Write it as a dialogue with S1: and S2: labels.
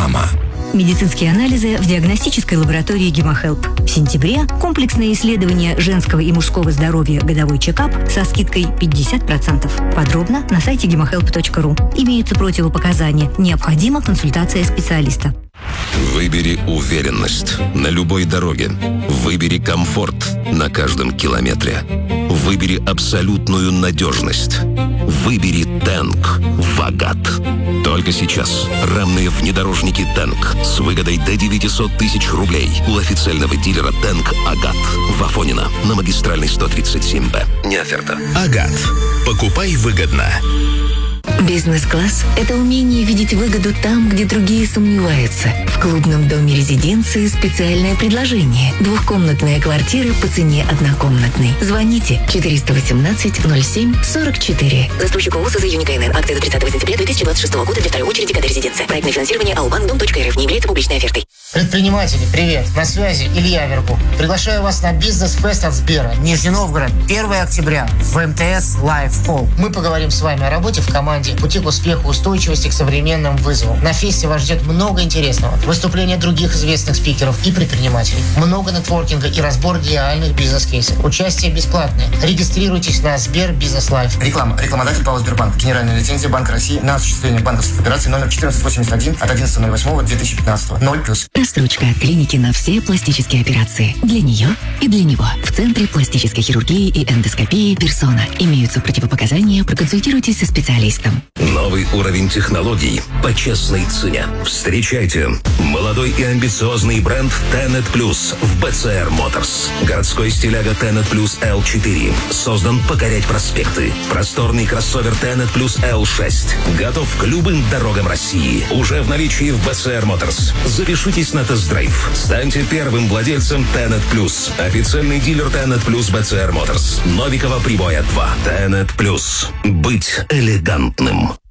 S1: Реклама.
S2: Медицинские анализы в диагностической лаборатории Гемохелп. В сентябре комплексное исследование женского и мужского здоровья годовой чекап со скидкой 50%. Подробно на сайте gemohelp.ru. Имеются противопоказания. Необходима консультация специалиста.
S1: Выбери уверенность на любой дороге. Выбери комфорт на каждом километре. Выбери абсолютную надежность. Выбери Тэнк в Агат. Только сейчас рамные внедорожники Тэнк с выгодой до 900 тысяч рублей у официального дилера Тэнк Агат в Афонино на магистральной 137Б. Не оферта.
S3: Агат. Покупай выгодно.
S4: Бизнес-класс – это умение видеть выгоду там, где другие сомневаются. В клубном доме резиденции специальное предложение. Двухкомнатная квартира по цене однокомнатной. Звоните 418-07-44.
S5: Застройщик ООО СЗ «Юникнр». Акция до 30 сентября 2026 года для второй очереди КД «Резиденция». Проектное финансирование АО «Банк-Дом.РФ» не является публичной офертой.
S6: Предприниматели, привет! На связи Илья Вербух. Приглашаю вас на бизнес-фест от Сбера. Нижний Новгород, 1 октября в МТС Live Hall. Мы поговорим с вами о работе в команде, пути к успеху, устойчивости к современным вызовам. На фесте вас ждет много интересного. Выступления других известных спикеров и предпринимателей. Много нетворкинга и разбор реальных бизнес-кейсов. Участие бесплатное. Регистрируйтесь на Сбер Бизнес Лайф.
S7: Реклама. Рекламодатель ПАО «Сбербанк». Генеральная лицензия Банка России на осуществление банковских операций номер 1481 от 11.08.2015. 0+.
S4: Рассрочка от клиники на все пластические операции. Для нее и для него. В Центре пластической хирургии и эндоскопии «Персона». Имеются противопоказания, проконсультируйтесь со специалистом.
S1: Новый уровень технологий по честной цене. Встречайте молодой и амбициозный бренд Tenet Plus в BCR Motors. Городской стиляга Tenet Plus L4 создан покорять проспекты. Просторный кроссовер Tenet Plus L6 готов к любым дорогам России. Уже в наличии в BCR Motors. Запишитесь на тест-драйв. Станьте первым владельцем Tenet Plus. Официальный дилер Tenet Plus BCR Motors. Новикова Прибоя 2. Tenet Plus. Быть элегантным.